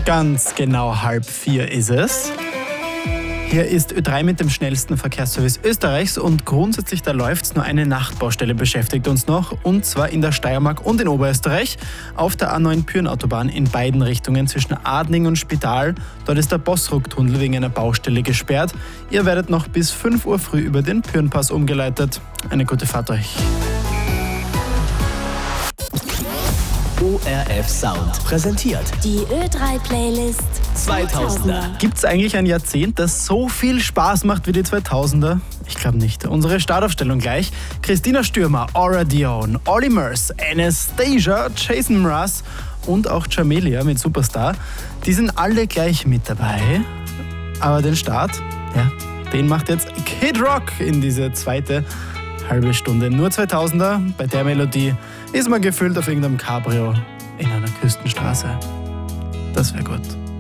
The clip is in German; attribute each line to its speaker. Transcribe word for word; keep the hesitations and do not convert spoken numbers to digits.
Speaker 1: Ganz genau halb vier ist es. Hier ist Ö drei mit dem schnellsten Verkehrsservice Österreichs und grundsätzlich da läuft's. Nur eine Nachtbaustelle beschäftigt uns noch, und zwar in der Steiermark und in Oberösterreich auf der A neun Pyhrn-Autobahn in beiden Richtungen zwischen Adning und Spital. Dort ist der Bossruck-Tunnel wegen einer Baustelle gesperrt. Ihr werdet noch bis fünf Uhr früh über den Pyhrnpass umgeleitet. Eine gute Fahrt euch.
Speaker 2: O R F Sound präsentiert
Speaker 3: die Ö drei Playlist
Speaker 2: zweitausender.
Speaker 1: Gibt's eigentlich ein Jahrzehnt, das so viel Spaß macht wie die zweitausender? Ich glaube nicht. Unsere Startaufstellung gleich. Christina Stürmer, Aura Dione, Olly Murs, Anastasia, Jason Mraz und auch Jamelia mit Superstar. Die sind alle gleich mit dabei. Aber den Start, ja, den macht jetzt Kid Rock in diese zweite halbe Stunde. Nur zweitausender, bei der Melodie ist man gefüllt auf irgendeinem Cabrio in einer Küstenstraße. Das wäre gut.